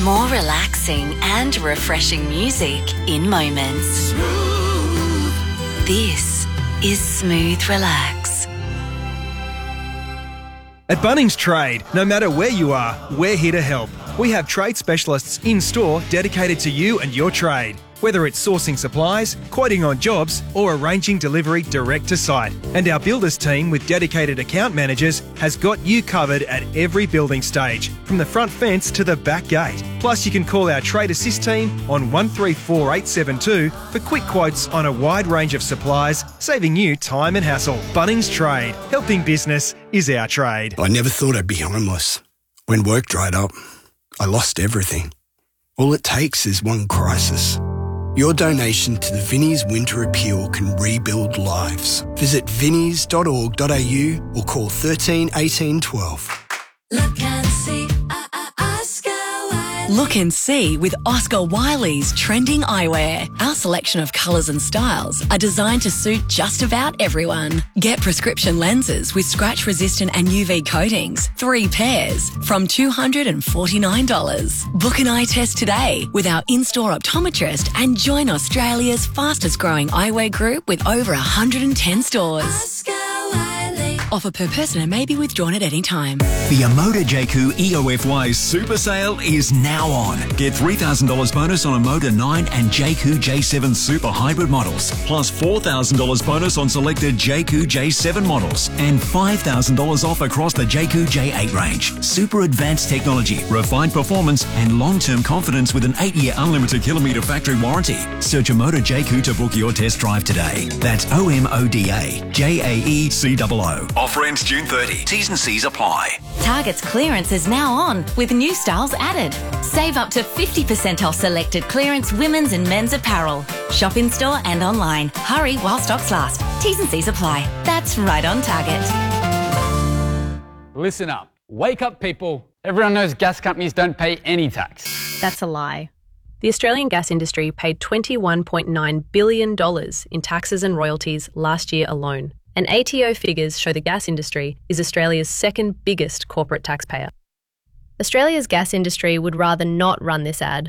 More relaxing and refreshing music in moments. This is Smooth Relax. At Bunnings Trade, no matter where you are, we're here to help. We have trade specialists in-store dedicated to you and your trade. Whether it's sourcing supplies, quoting on jobs, or arranging delivery direct to site. And our builders team with dedicated account managers has got you covered at every building stage, from the front fence to the back gate. Plus, you can call our Trade Assist team on 134872 for quick quotes on a wide range of supplies, saving you time and hassle. Bunnings Trade. Helping business is our trade. I never thought I'd be homeless. When work dried up, I lost everything. All it takes is one crisis. Your donation to the Vinnie's Winter Appeal can rebuild lives. Visit vinnies.org.au or call 13 18 12. Look and see, Oscar Wiley. Look and see with Oscar Wiley's trending eyewear. Our selection of colours and styles are designed to suit just about everyone. Get prescription lenses with scratch-resistant and UV coatings, 3 pairs, from $249. Book an eye test today with our in-store optometrist and join Australia's fastest-growing eyewear group with over 110 stores. Oscar Wiley. Offer per person and may be withdrawn at any time. The Amoda JQ EOFY Super Sale is now on. Get $3,000 bonus on Amoda 9 and JQ J7 Super Hybrid models, plus $4,000 bonus on selected JQ J7 models, and $5,000 off across the JQ J8 range. Super advanced technology, refined performance, and long-term confidence with an 8-year unlimited kilometre factory warranty. Search Amoda JQ to book your test drive today. That's OMODA JAECOO. Offer ends June 30. T's and C's apply. Target's clearance is now on with new styles added. Save up to 50% off selected clearance women's and men's apparel. Shop in store and online. Hurry while stocks last. T's and C's apply. That's right on Target. Listen up. Wake up, people. Everyone knows gas companies don't pay any tax. That's a lie. The Australian gas industry paid $21.9 billion in taxes and royalties last year alone. And ATO figures show the gas industry is Australia's second biggest corporate taxpayer. Australia's gas industry would rather not run this ad,